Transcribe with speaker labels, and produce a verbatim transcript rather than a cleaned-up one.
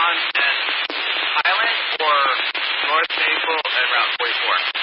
Speaker 1: Yukon and Highland or North Maple and Route forty-four?